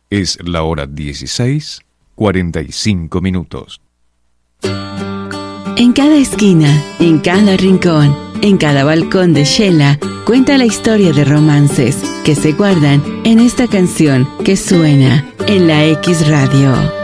Es la hora 16:45. En cada esquina, en cada rincón, en cada balcón de Shela, cuenta la historia de romances que se guardan en esta canción que suena en la X Radio.